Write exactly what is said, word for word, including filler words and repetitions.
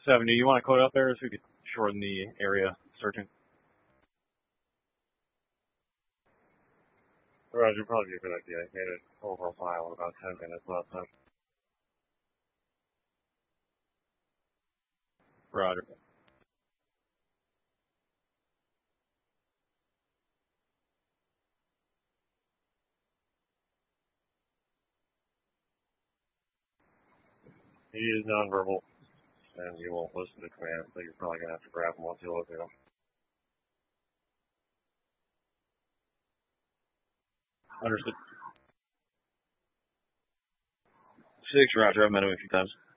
Seven, do you want to code up there so we could shorten the area searching? Roger, probably be a good idea. I made an overall file in about ten minutes last time. Roger. He is nonverbal, and he won't listen to commands, so you're probably going to have to grab him once you look at him. Understood. Six, Roger. I've met him a few times.